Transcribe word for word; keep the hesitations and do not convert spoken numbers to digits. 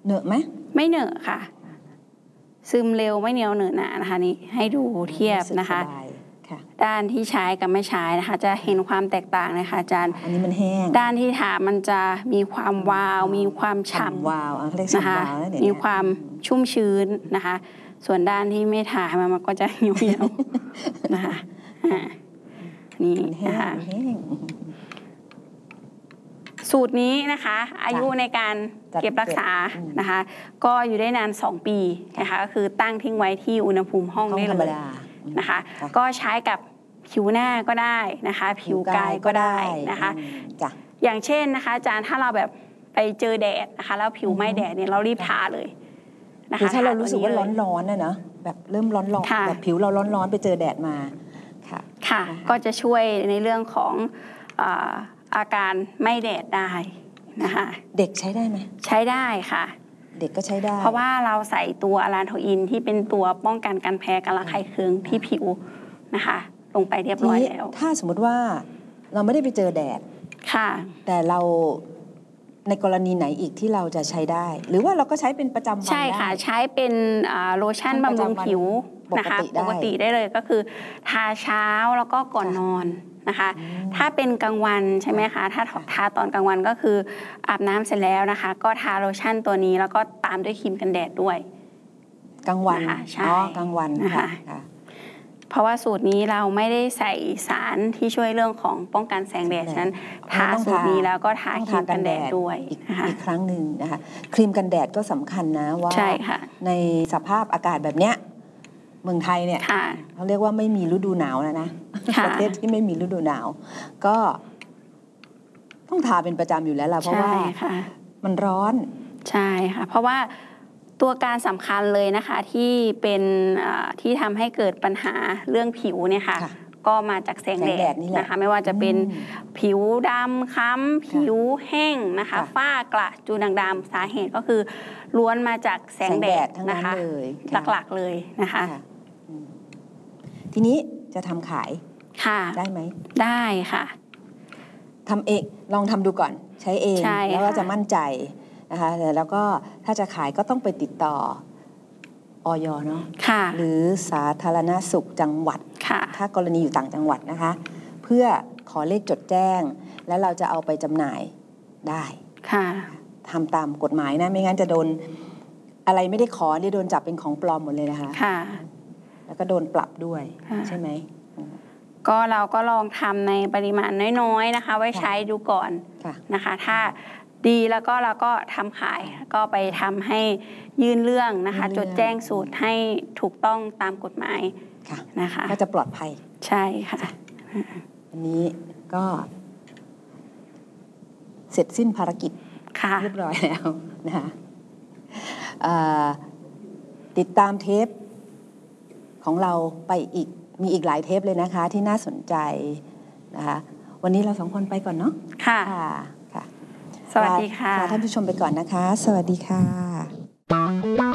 เหนอะไหมไม่เหนอะค่ะซึมเร็วไม่เหนียวเหนอะหนานะคะนี่ให้ดูเทียบนะคะด้านที่ใช้กับไม่ใช้นะคะจะเห็นความแตกต่างนะคะอาจารย์อันนี้มันแห้งด้านที่ทามันจะมีความวาวมีความฉ่ำวาวนะคะมีความชุ่มชื้นนะคะส่วนด้านที่ไม่ทามันก็จะเหี่ยวๆนะคะนี่นะคะสูตรนี้นะคะอายุในการเก็บรักษานะคะก็อยู่ได้นานสองปีนะคะก็คือตั้งทิ้งไว้ที่อุณหภูมิห้องได้เลยนะคะก็ใช้กับผิวหน้าก็ได้นะคะผิวกายก็ได้นะคะอย่างเช่นนะคะอาจารย์ถ้าเราแบบไปเจอแดดนะคะแล้วผิวไม่แดดเนี่ยเรารีบทาเลยนะคะถ้าเรารู้สึกว่าร้อนๆน่ะเนาะแบบเริ่มร้อนๆแบบผิวเราร้อนๆไปเจอแดดมาค่ะค่ะก็จะช่วยในเรื่องของอาการไม่แดดได้นะคะเด็กใช้ได้ไหมใช้ได้ค่ะเด็กก็ใช้ได้เพราะว่าเราใส่ตัวอะลานโทอินที่เป็นตัวป้องกันการแพ้การระคายเคืองที่ผิวนะคะลงไปเรียบร้อยแล้วถ้าสมมติว่าเราไม่ได้ไปเจอแดดค่ะแต่เราในกรณีไหนอีกที่เราจะใช้ได้หรือว่าเราก็ใช้เป็นประจำวันใช่ค่ะใช้เป็นโลชั่นบำรุงผิวนะคะปกติได้เลยก็คือทาเช้าแล้วก็ก่อนนอนนะคะถ้าเป็นกลางวันใช่ไหมคะถ้าทาตอนกลางวันก็คืออาบน้ำเสร็จแล้วนะคะก็ทาโลชั่นตัวนี้แล้วก็ตามด้วยครีมกันแดดด้วยกลางวันอ๋อกลางวันนะคะเพราะว่าสูตรนี้เราไม่ได้ใส่สารที่ช่วยเรื่องของป้องกันแสงแดดฉะนั้นทาสูตรนี้แล้วก็ทาครีมกันแดดด้วยอีกครั้งหนึ่งนะคะครีมกันแดดก็สำคัญนะว่าในสภาพอากาศแบบเนี้ยเมืองไทยเนี่ยเขาเรียกว่าไม่มีฤดูหนาวแล้วนะประเทศที่ไม่มีฤดูหนาวก็ต้องทาเป็นประจำอยู่แล้วล่ะเพราะว่ามันร้อนใช่ค่ะเพราะว่าตัวการสำคัญเลยนะคะที่เป็นที่ทำให้เกิดปัญหาเรื่องผิวเนี่ยค่ะก็มาจากแสงแดดนะคะไม่ว่าจะเป็นผิวดำค้ำผิวแห้งนะคะฝ้ากระจุดด่างดำสาเหตุก็คือล้วนมาจากแสงแดดนะคะหลักๆเลยนะคะทีนี้จะทำขายได้ไหมได้ค่ะทำเองลองทำดูก่อนใช้เองแล้วก็จะมั่นใจนะคะแล้วก็ถ้าจะขายก็ต้องไปติดต่ออย.เนาะหรือสาธารณสุขจังหวัดถ้ากรณีอยู่ต่างจังหวัดนะคะเพื่อขอเลขจดแจ้งแล้วเราจะเอาไปจำหน่ายได้ทำตามกฎหมายนะไม่งั้นจะโดนอะไรไม่ได้ขอเนี่ยโดนจับเป็นของปลอมหมดเลยนะคะแล้วก็โดนปรับด้วยใช่ไหมก็เราก็ลองทำในปริมาณน้อยๆนะคะไว้ใช้ดูก่อนนะคะถ้าดีแล้วก็เราก็ทำขายก็ไปทำให้ยื่นเรื่องนะคะจดแจ้งสูตรให้ถูกต้องตามกฎหมายนะคะก็จะปลอดภัยใช่ค่ะอันนี้ก็เสร็จสิ้นภารกิจเรียบร้อยแล้วนะคะติดตามเทปของเราไปอีกมีอีกหลายเทปเลยนะคะที่น่าสนใจนะคะวันนี้เราสองคนไปก่อนเนาะค่ะค่ะสวัสดีค่ะท่านผู้ชมไปก่อนนะคะสวัสดีค่ะ